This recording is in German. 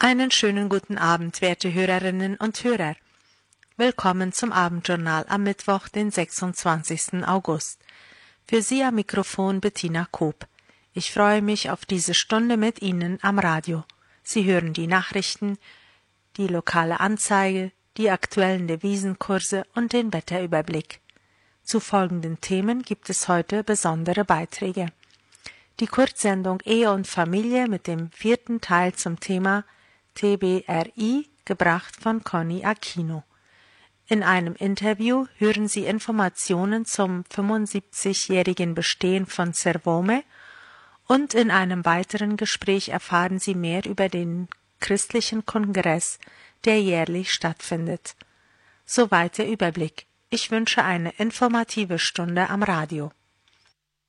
Einen schönen guten Abend, werte Hörerinnen und Hörer. Willkommen zum Abendjournal am Mittwoch, den 26. August. Für Sie am Mikrofon Bettina Koop. Ich freue mich auf diese Stunde mit Ihnen am Radio. Sie hören die Nachrichten, die lokale Anzeige, die aktuellen Devisenkurse und den Wetterüberblick. Zu folgenden Themen gibt es heute besondere Beiträge. Die Kurzsendung Ehe und Familie mit dem 4. Teil zum Thema TBRI, gebracht von Conny Aquino. In einem Interview hören Sie Informationen zum 75-jährigen Bestehen von Cervome und in einem weiteren Gespräch erfahren Sie mehr über den christlichen Kongress, der jährlich stattfindet. Soweit der Überblick. Ich wünsche eine informative Stunde am Radio.